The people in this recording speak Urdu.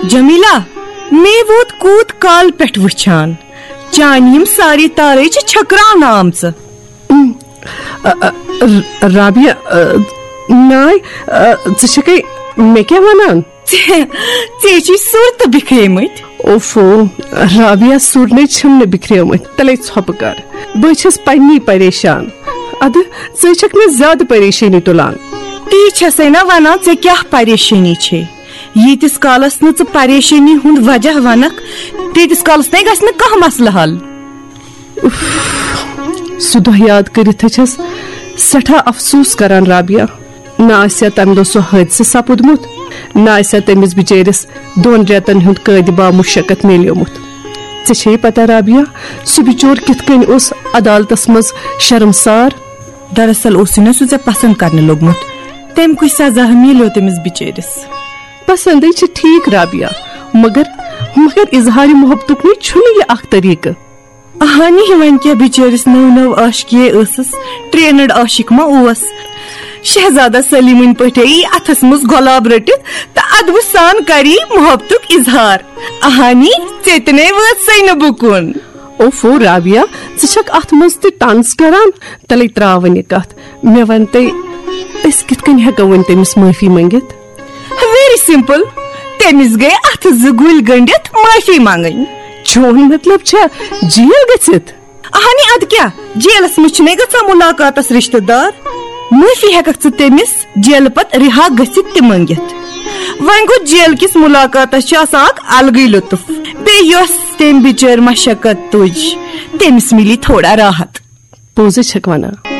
جمیلا میں ووت کوت کال پہ وچھان چان یم ساری تارے چھکران آمژ. رابعہ ناے ژے مے کیا ونان ژے سر تو بکھریمت. اوفو رابعہ سورنے چھم نہ بکھریمت تلے ژھوپ کر بہ چھس پنی پریشان اد ژے چھک مے زیادہ پریشانی تلان. تی چھسے نا ونان ژے کیا پریشانی چھے یتس کالس نہ ژٕ پریشانی ہند وجہ ونک تیتس کالس نے گژھِ نہ کانٛہہ مسلہٕ حل. سہ دہ یاد کرتھ چھس سٹھا افسوس کران رابعہ. نہ آسیا تمہ دہ سہ حادثہ سپدمت نہ آسیا تمس بچٲرس 2 رٮ۪تن ہند قٲدِ بامشقت میلیومت. ژےٚ چھے پتہ رابعہ سہ بچور کتھ کٔنۍ اوس عدالتس منٛز شرمسار. دراصل اوس نا سہ ژےٚ پسند کرنہ لوگمت تمہِ کُے سزا میلیو تمس بچٲرس. پسندے چھ ٹھیک رابعہ مگر اظہار محبتک نی چھُنہٕ یہ اکھ طریقہ. اہانی ون کیا بچٲرس نو عاشقیے ٲسٕس ٹرینڈ عاشق ما اوس. شہزادہ سلیمن پٹھے اتھس مز گۄلاب رٔٹِتھ تہٕ ادبہٕ سان کری محبتک اظہار. اہانی ژےٚ وٲژ سٕے نہٕ بُکُن. اوفو رابعہ ژٕ چھکھ اتھ منٛز تہِ طنز کران تلے تراوٕنۍ یہِ کتھ. مےٚ ون تے أسۍ کِتھ کٔنۍ ہٮ۪کو وۄنۍ تٔمِس معٲفی منٛگِتھ. ویری سمپل تمس گٔے اتھ 2 گُلۍ گٔنڈِتھ معٲفی منگٕنۍ. چون مطلب چھا جیل گژھِتھ؟ اہانی اد کیا جیلس منٛز چھُنے گژھان ملاقاتس رشتہٕ دار. معٲفی ہٮ۪ککھ ژٕ تٔمِس جیلہٕ پتہٕ رہا گٔژھِتھ تہِ منگِتھ. وۄنۍ گوٚو جیل کِس ملاقاتس چھُ آسان اکھ الگٕے لطف. بیٚیہِ یۄس تٔمۍ بِچٲر مشقت تُج تٔمِس مِلی تھوڑا راحت. پوٚزٕے چھکھ ونان.